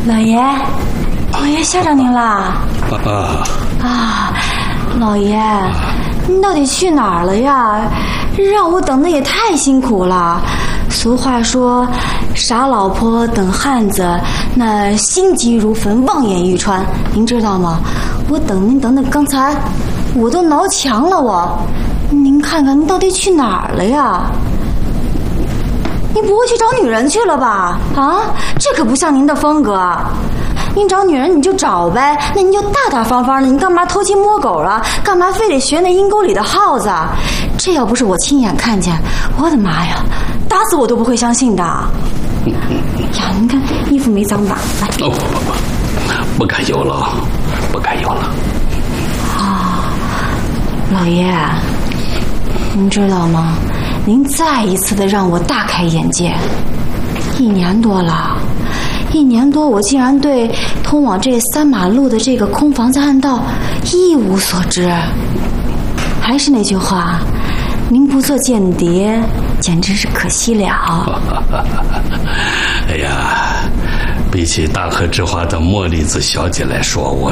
老爷吓着您啦！老爷，您到底去哪儿了呀？让我等的也太辛苦了。俗话说，傻老婆等汉子，那心急如焚，望眼欲穿。您知道吗？我等您等的刚才我都挠墙了。您看看，您到底去哪儿了呀？你不会去找女人去了吧？啊，这可不像您的风格。您找女人你就找呗，那您就大大方方的，你干嘛偷鸡摸狗了？干嘛非得学那阴沟里的耗子？这要不是我亲眼看见，我的妈呀，打死我都不会相信的。呀，您看衣服没脏吧？来， 不敢有了，不敢有了。 老爷，您知道吗？您再一次的让我大开眼界。1年多了，1年多，我竟然对通往这3马路的这个空房子暗道一无所知。还是那句话，您不做间谍，简直是可惜了。 哎呀，比起大河之花的茉莉子小姐来说，我